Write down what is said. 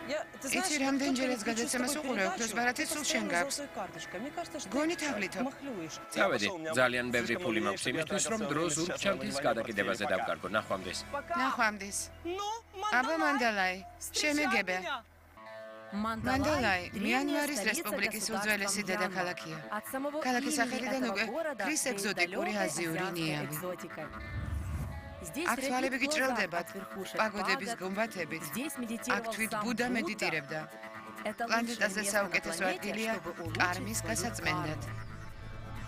იცი რამდენჯერაც გადაცემას უყურე, ოქროს ბარათი სულ შენ გაქვს. გონი თაღლითო. წავედი, ძალიან ბევრი ფული მაქვს იმისთვის, რომ დრო ზურგჩანთის გადაკიდებაზე დავკარგო. ნახვამდის. ნახვამდის. აბა მანდალაი, შემეგებე. მანდალაი მიანმარის რესპუბლიკის უძველესი დედაქალაქია. ქალაქის სახელიდან უკვე ქრის ეგზოტიკური აზიური ნიავი. აქ თვალები გიჭრელდებათ, პაგოდების გუმბათებით. აქ თვით ბუდა მედიტირებდა. პლანეტაზე საუკეთესო ადგილია კარმის გასაწმენდად.